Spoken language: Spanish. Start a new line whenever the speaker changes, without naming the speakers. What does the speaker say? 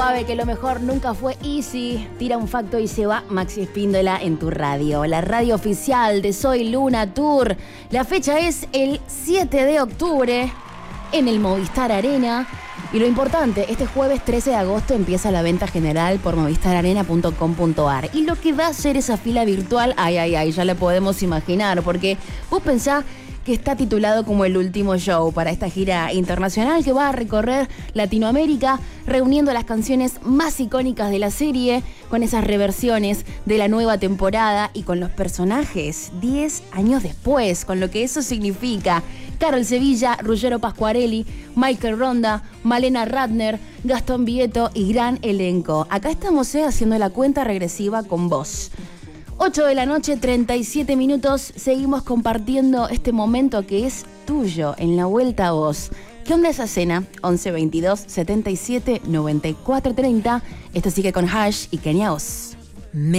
suave, que lo mejor nunca fue easy. Tira un facto y se va Maxi Espíndola en tu radio. La radio oficial de Soy Luna Tour. La fecha es el 7 de octubre en el Movistar Arena. Y lo importante, este jueves 13 de agosto empieza la venta general por movistararena.com.ar. Y lo que va a ser esa fila virtual, ya la podemos imaginar, porque vos pensás que está titulado como el último show para esta gira internacional que va a recorrer Latinoamérica, reuniendo las canciones más icónicas de la serie, con esas reversiones de la nueva temporada y con los personajes 10 años después, con lo que eso significa. Carol Sevilla, Ruggero Pasquarelli, Michael Ronda, Malena Ratner, Gastón Vieto y gran elenco. Acá estamos haciendo la cuenta regresiva con vos. 8 de la noche, 37 minutos, seguimos compartiendo este momento que es tuyo en la vuelta a vos. ¿Qué onda esa cena? 11 22 77 94 30. Esto sigue con Hash y Kenia Oz.